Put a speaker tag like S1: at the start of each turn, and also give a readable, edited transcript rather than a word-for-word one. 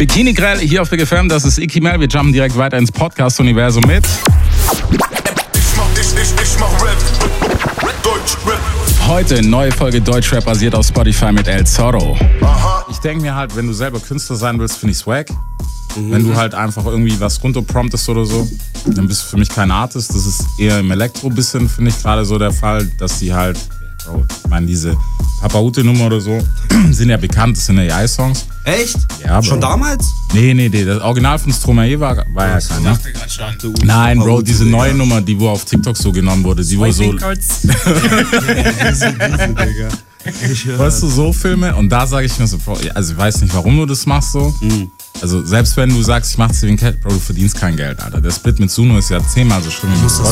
S1: Bikini Grell hier auf Big FM, das ist Icky Mel. Wir jumpen direkt weiter ins Podcast-Universum mit.
S2: Ich mach Rap. Deutschrap.
S1: Heute neue Folge Deutschrap basiert auf Spotify mit El Zorro.
S2: Aha.
S1: Ich denke mir halt, wenn du selber Künstler sein willst, finde ich swag. Wenn du halt einfach irgendwie was runterpromptest oder so, dann bist du für mich kein Artist. Das ist eher im Elektro bisschen, finde ich gerade so der Fall, dass die halt, Bro, ich meine diese Papa-Ute-Nummer oder so, sind ja bekannt, das sind ja AI-Songs.
S3: Echt?
S1: Ja, Bro.
S3: Schon damals?
S1: Nee, das Original von Stromae war ja keiner. Nein, Bro, diese neue Nummer, die wo auf TikTok so genommen wurde, die wo so... Weißt du, so Filme? Und da sage ich mir so, Bro, also ich weiß nicht, warum du das machst so. Also selbst wenn du sagst, ich mach's wegen Cat, Bro, du verdienst kein Geld, Alter. Der Split mit Suno ist ja 10-mal so schlimm wie mit
S3: Das